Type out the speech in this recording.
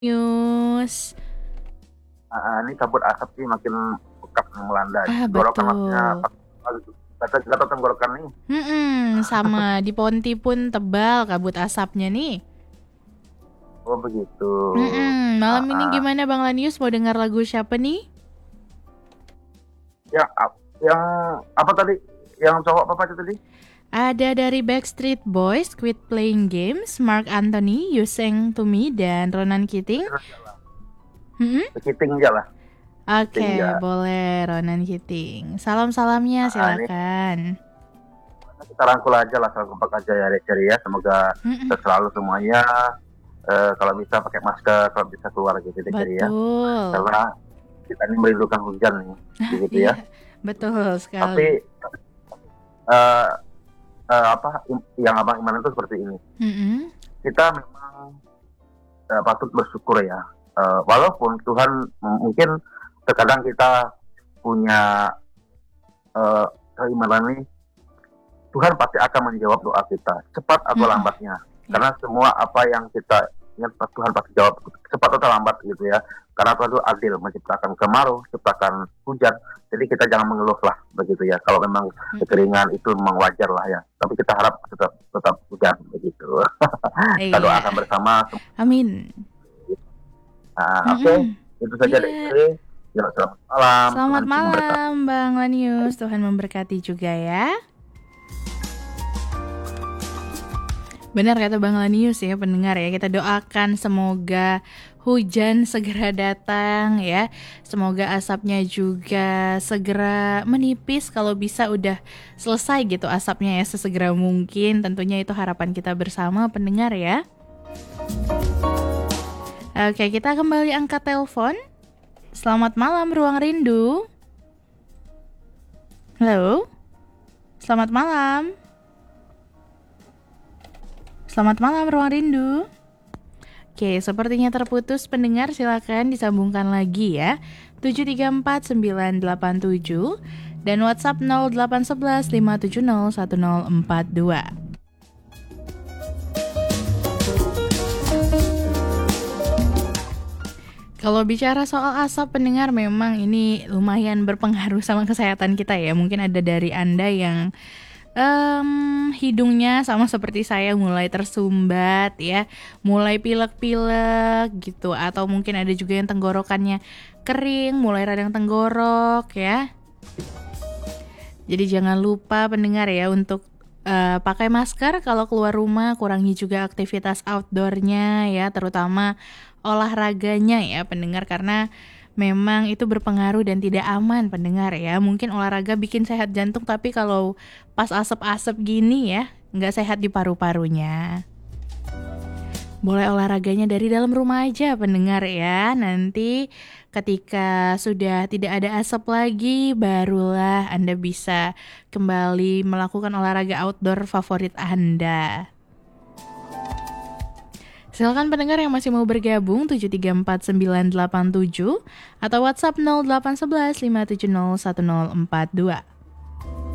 News. Ini kabut asap sih makin pekat nih melanda. Gorokan maksudnya Betul. kata tenggorokan nih. Sama di Ponti pun tebal kabut asapnya nih. Oh begitu. Malam ini gimana Bang Lanius, mau dengar lagu siapa nih? Yang apa tadi? Yang cowok apa aja tadi? Ada dari Backstreet Boys, Quit Playing Games, Mark Anthony, You Sang to Me, dan Ronan Keating. Keating aja lah. Oke, boleh Ronan Keating. Salam-salamnya silakan. Kita rangkul aja lah, salam kompak aja ya Ceri ya. Semoga selalu semuanya kalau bisa pakai masker, kalau bisa keluar gitu Ceri ya. Karena kita ini merindukan hujan nih, gitu ya. Betul sekali. Tapi yang Abang Iman itu seperti ini. Kita memang patut bersyukur ya. Walaupun Tuhan mungkin terkadang kita punya keimanan nih, Tuhan pasti akan menjawab doa kita cepat atau lambatnya. Karena semua apa yang kita ingat Tuhan pasti jawab cepat atau lambat gitu ya. Karena Tuhan itu adil, menciptakan kemarau, menciptakan hujan. Jadi kita jangan mengeluh lah begitu ya. Kalau memang kekeringan itu memang wajar lah ya. Tapi kita harap tetap hujan begitu. Kita doakan bersama. Amin. Oke, itu saja deh. Ya, selamat malam. Selamat malam Bang Lanius. Tuhan memberkati juga ya. Benar kata Bang Lanius ya pendengar ya, kita doakan semoga hujan segera datang ya. Semoga asapnya juga segera menipis, kalau bisa udah selesai gitu asapnya ya sesegera mungkin. Tentunya itu harapan kita bersama pendengar ya. Oke, kita kembali angkat telepon. Selamat malam Ruang Rindu. Halo. Selamat malam. Selamat malam Ruang Rindu. Oke, sepertinya terputus pendengar, silakan disambungkan lagi ya. 734-987 dan WhatsApp 0811-570-1042. Kalau bicara soal asap pendengar, memang ini lumayan berpengaruh sama kesehatan kita ya. Mungkin ada dari Anda yang hidungnya sama seperti saya mulai tersumbat ya, mulai pilek-pilek gitu, atau mungkin ada juga yang tenggorokannya kering, mulai radang tenggorok ya. Jadi jangan lupa pendengar ya untuk pakai masker kalau keluar rumah, kurangi juga aktivitas outdoornya ya, terutama olahraganya ya pendengar, karena memang itu berpengaruh dan tidak aman pendengar ya. Mungkin olahraga bikin sehat jantung, tapi kalau pas asap-asap gini ya nggak sehat di paru-parunya. Boleh olahraganya dari dalam rumah aja pendengar ya. Nanti ketika sudah tidak ada asap lagi, barulah Anda bisa kembali melakukan olahraga outdoor favorit Anda. Silakan pendengar yang masih mau bergabung 734-987 atau WhatsApp 0811-570-1042.